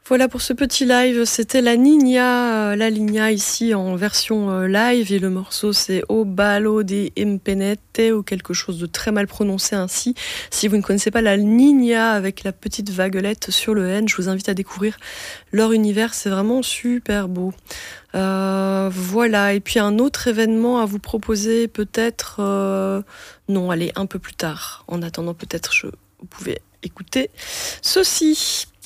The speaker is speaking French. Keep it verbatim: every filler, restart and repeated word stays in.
Voilà pour ce petit live, c'était la Niña, la Niña ici en version live et le morceau c'est O Ballo di Impenete ou quelque chose de très mal prononcé ainsi. Si vous ne connaissez pas la Niña avec la petite vaguelette sur le N, je vous invite à découvrir leur univers, c'est vraiment super beau. Euh, voilà, et puis un autre événement à vous proposer peut-être, euh, non allez un peu plus tard, en attendant peut-être je, vous pouvez écouter ceci.